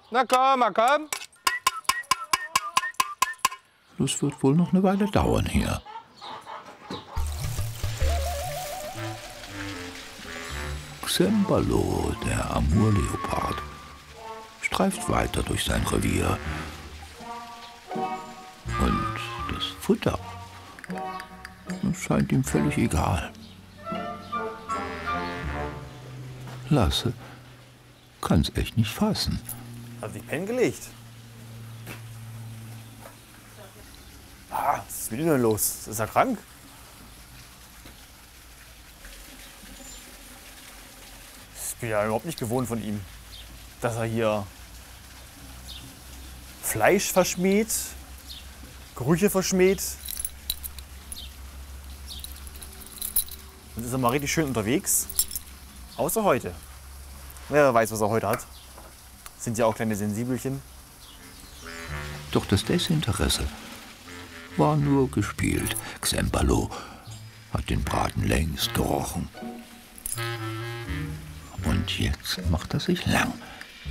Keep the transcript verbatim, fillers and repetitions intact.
Na komm, na komm. Das wird wohl noch eine Weile dauern hier. Cembalo, der Amurleopard, streift weiter durch sein Revier. Und das Futter, das scheint ihm völlig egal. Lasse kann's echt nicht fassen. Hat sich pennen gelegt. Ah, was ist mit ihm denn los? Ist er krank? Ich bin ja überhaupt nicht gewohnt von ihm, dass er hier Fleisch verschmäht, Gerüche verschmäht. Und ist er mal richtig schön unterwegs. Außer heute. Wer weiß, was er heute hat. Sind ja auch kleine Sensibelchen. Doch das Desinteresse war nur gespielt. Cembalo hat den Braten längst gerochen. Und jetzt macht er sich lang